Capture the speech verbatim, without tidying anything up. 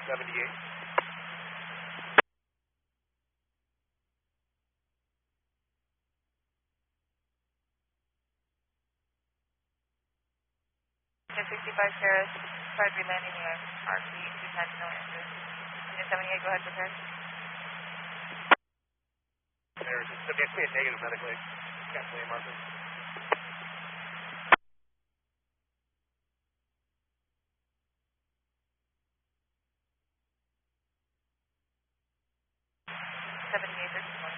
seventy-eight. sixty-five Terrace, tried relanding your R P, two times no answer. Unit seventy-eight, go ahead, prepare. There's seventy-eight negative medically. Cancel your marker. seventy-eight, thirteen one.